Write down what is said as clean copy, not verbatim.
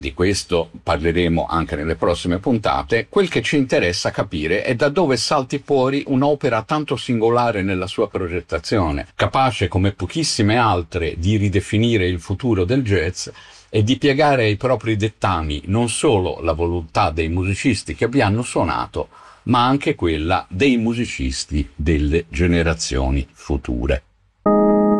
Di questo parleremo anche nelle prossime puntate. Quel che ci interessa capire è da dove salti fuori un'opera tanto singolare nella sua progettazione, capace come pochissime altre di ridefinire il futuro del jazz e di piegare ai propri dettami non solo la volontà dei musicisti che vi hanno suonato, ma anche quella dei musicisti delle generazioni future.